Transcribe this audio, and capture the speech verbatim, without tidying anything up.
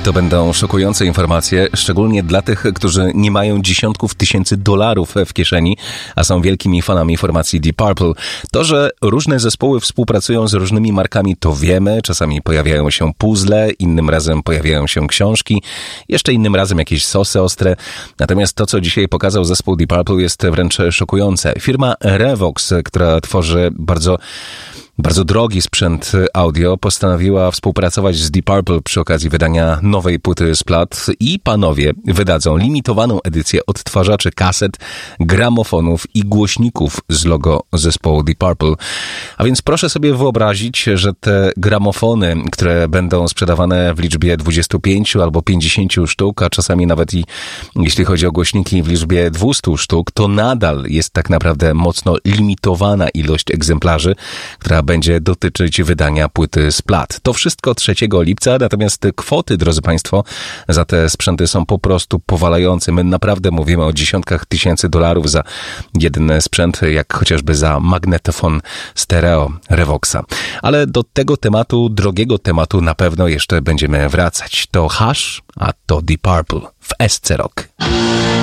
To będą szokujące informacje, szczególnie dla tych, którzy nie mają dziesiątków tysięcy dolarów w kieszeni, a są wielkimi fanami formacji Deep Purple. To, że różne zespoły współpracują z różnymi markami, to wiemy. Czasami pojawiają się puzzle, innym razem pojawiają się książki, jeszcze innym razem jakieś sosy ostre. Natomiast to, co dzisiaj pokazał zespół Deep Purple, jest wręcz szokujące. Firma Revox, która tworzy bardzo Bardzo drogi sprzęt audio, postanowiła współpracować z Deep Purple przy okazji wydania nowej płyty z plat i panowie wydadzą limitowaną edycję odtwarzaczy kaset, gramofonów i głośników z logo zespołu Deep Purple. A więc proszę sobie wyobrazić, że te gramofony, które będą sprzedawane w liczbie dwudziestu pięciu albo pięćdziesięciu sztuk, a czasami nawet i jeśli chodzi o głośniki w liczbie dwustu sztuk, to nadal jest tak naprawdę mocno limitowana ilość egzemplarzy, która będzie dotyczyć wydania płyty z plat. To wszystko trzeciego lipca, natomiast kwoty, drodzy Państwo, za te sprzęty są po prostu powalające. My naprawdę mówimy o dziesiątkach tysięcy dolarów za jeden sprzęt, jak chociażby za magnetofon stereo Revoxa. Ale do tego tematu, drogiego tematu na pewno jeszcze będziemy wracać. To Hush, a to Deep Purple w S C Rock.